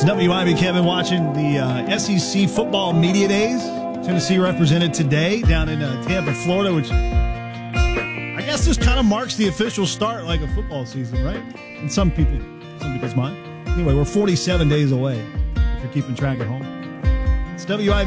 WIB Kevin watching the SEC Football Media Days. Tennessee represented today down in Tampa, Florida, which I guess this kind of marks the official start like a football season, right? In some people's mind. Anyway, we're 47 days away if you're keeping track at home. It's WIB